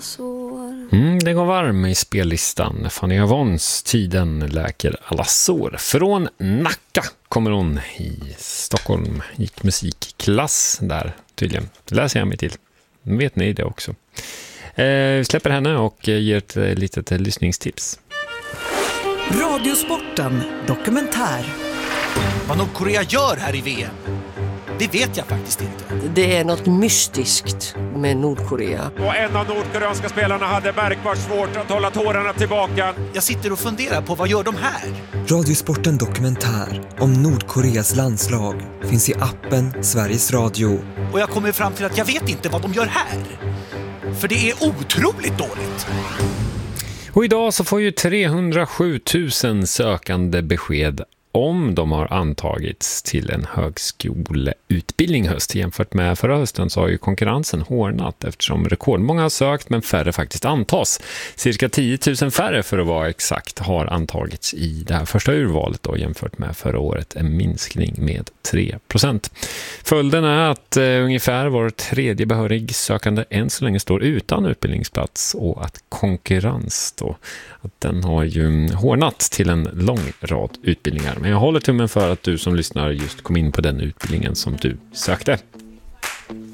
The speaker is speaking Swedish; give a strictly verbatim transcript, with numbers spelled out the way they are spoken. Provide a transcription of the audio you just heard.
sår. Mm, det går varm i spellistan. Fanny Avons Tiden läker alla sår. Från Nacka kommer hon i Stockholm. Gick musikklass där tydligen. Det läser jag mig till. Vet ni det också? Eh, släpper henne och ger ett litet lyssningstips. Radiosporten dokumentär. Vad Nordkorea gör här i V M, det vet jag faktiskt inte. Det är något mystiskt med Nordkorea. Och en av nordkoreanska spelarna hade märkbart svårt att hålla tårarna tillbaka. Jag sitter och funderar på vad gör de här? Radiosporten dokumentär om Nordkoreas landslag finns i appen Sveriges Radio. Och jag kommer fram till att jag vet inte vad de gör här. För det är otroligt dåligt. Och idag så får ju trehundrasju tusen sökande besked om de har antagits till en högskoleutbildning höst. Jämfört med förra hösten så har ju konkurrensen hårdnat eftersom rekordmånga har sökt men färre faktiskt antas. Cirka tio tusen färre för att vara exakt har antagits i det här första urvalet då, jämfört med förra året, en minskning med tre procent. Följden är att eh, ungefär var tredje behörig sökande än så länge står utan utbildningsplats och att konkurrens då, att den har ju hårdnat till en lång rad utbildningar. Men jag håller tummen för att du som lyssnar just kom in på den utbildningen som du sökte.